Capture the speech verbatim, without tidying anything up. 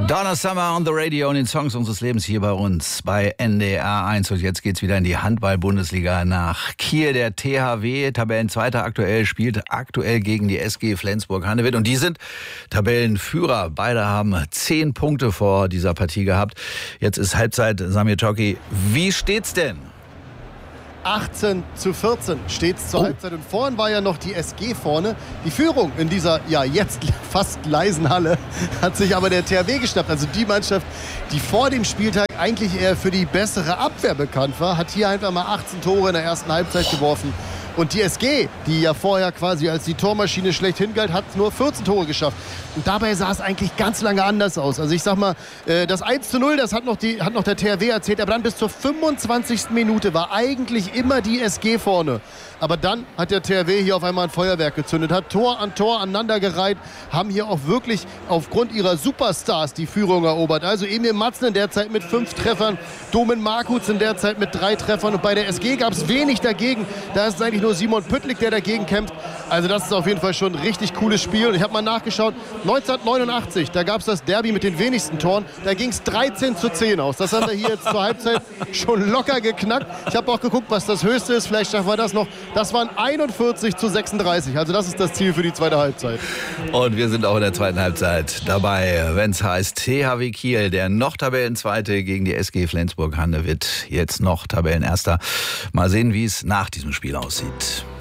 Donna Summer on the Radio und den Songs unseres Lebens hier bei uns bei N D R eins. Und jetzt geht's wieder in die Handball-Bundesliga nach Kiel. Der T H W, Tabellenzweiter aktuell, spielt aktuell gegen die S G Flensburg-Handewitt. Und die sind Tabellenführer. Beide haben zehn Punkte vor dieser Partie gehabt. Jetzt ist Halbzeit. Samir Czocki, wie steht's denn? achtzehn zu vierzehn steht's zur Oh. Halbzeit. Und vorhin war ja noch die S G vorne. Die Führung in dieser, ja, jetzt fast leisen Halle hat sich aber der T H W geschnappt. Also die Mannschaft, die vor dem Spieltag eigentlich eher für die bessere Abwehr bekannt war, hat hier einfach mal achtzehn Tore in der ersten Halbzeit geworfen. Und die S G, die ja vorher quasi als die Tormaschine schlechthin galt, hat nur vierzehn Tore geschafft. Und dabei sah es eigentlich ganz lange anders aus. Also ich sag mal, das eins zu null, das hat noch, die, hat noch der T H W erzählt. Aber dann bis zur fünfundzwanzigsten Minute war eigentlich immer die S G vorne. Aber dann hat der T H W hier auf einmal ein Feuerwerk gezündet, hat Tor an Tor aneinandergereiht, haben hier auch wirklich aufgrund ihrer Superstars die Führung erobert. Also Emil Matzen in der Zeit mit fünf Treffern, Domen Markuts in der Zeit mit drei Treffern. Und bei der S G gab es wenig dagegen. Da ist es eigentlich nur Simon Püttlik, der dagegen kämpft. Also das ist auf jeden Fall schon ein richtig cooles Spiel. Und ich habe mal nachgeschaut, neunzehnhundertneunundachtzig, da gab es das Derby mit den wenigsten Toren. Da ging es dreizehn zu zehn aus. Das haben wir hier jetzt zur Halbzeit schon locker geknackt. Ich habe auch geguckt, was das Höchste ist. Vielleicht schaffen wir das noch. Das waren einundvierzig zu sechsunddreißig. Also das ist das Ziel für die zweite Halbzeit. Und wir sind auch in der zweiten Halbzeit dabei, wenn es heißt T H W Kiel, der noch Tabellenzweite gegen die S G Flensburg-Handewitt, jetzt noch Tabellenerster. Mal sehen, wie es nach diesem Spiel aussieht.